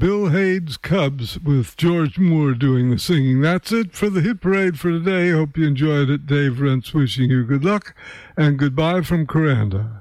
Bill Hade's Cubs with George Moore doing the singing. That's it for the Hit Parade for today. Hope you enjoyed it. Dave Rentz wishing you good luck and goodbye from Coranda.